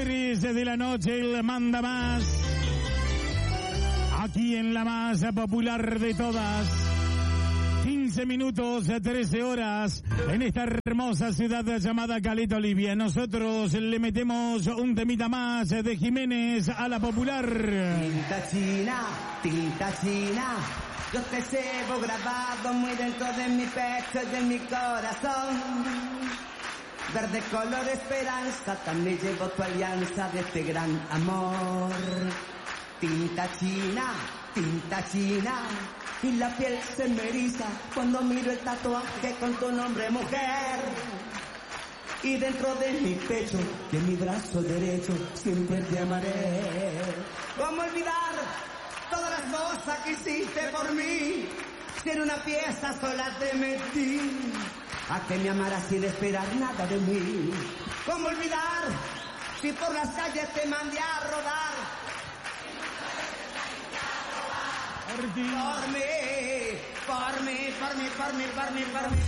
3 de la noche, el manda más. Aquí en la más popular de todas. 15 minutos, 13 horas, en esta hermosa ciudad llamada Caleta Olivia. Nosotros le metemos un temita más de Jiménez a la popular. Tinta china, yo te llevo grabado muy dentro de mi pecho y de mi corazón. Verde color esperanza, también llevo tu alianza de este gran amor. Tinta china, y la piel se me eriza cuando miro el tatuaje con tu nombre, mujer. Y dentro de mi pecho y en mi brazo derecho siempre te amaré. ¿Cómo olvidar todas las cosas que hiciste por mí? Si en una pieza sola te metí, a que me amaras sin esperar nada de mí. ¿Cómo olvidar si por las calles te mandé a rodar? Por mí.